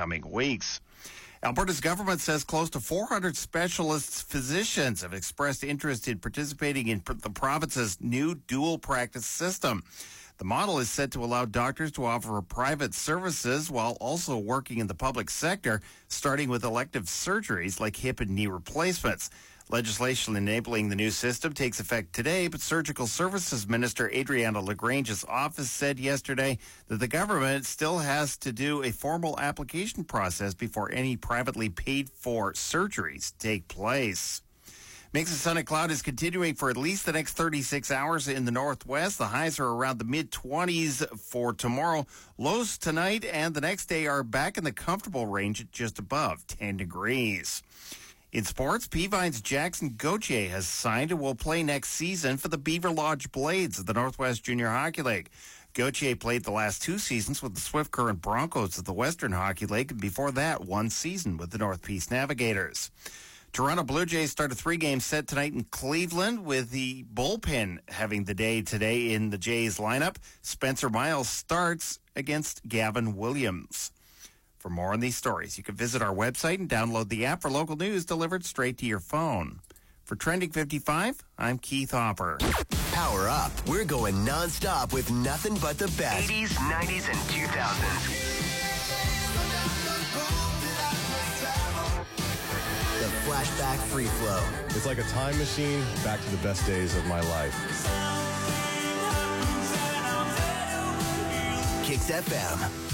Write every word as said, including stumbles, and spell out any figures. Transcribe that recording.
coming weeks. Alberta's government says close to four hundred specialist physicians have expressed interest in participating in the province's new dual practice system. The model is set to allow doctors to offer private services while also working in the public sector, starting with elective surgeries like hip and knee replacements. Legislation enabling the new system takes effect today, but Surgical Services Minister Adriana Lagrange's office said yesterday that the government still has to do a formal application process before any privately paid for surgeries take place. Mix of sun and cloud is continuing for at least the next thirty-six hours in the northwest. The highs are around the mid-twenties for tomorrow. Lows tonight and the next day are back in the comfortable range at just above ten degrees. In sports, Peavine's Jackson Gauthier has signed and will play next season for the Beaver Lodge Blades of the Northwest Junior Hockey League. Gauthier played the last two seasons with the Swift Current Broncos of the Western Hockey League, and before that, one season with the North Peace Navigators. Toronto Blue Jays start a three-game set tonight in Cleveland, with the bullpen having the day today in the Jays lineup. Spencer Miles starts against Gavin Williams. For more on these stories, you can visit our website and download the app for local news delivered straight to your phone. For Trending fifty-five, I'm Keith Hopper. Power up. We're going nonstop with nothing but the best. eighties, nineties, and two thousands. The Flashback Free Flow. It's like a time machine back to the best days of my life. Kicks F M.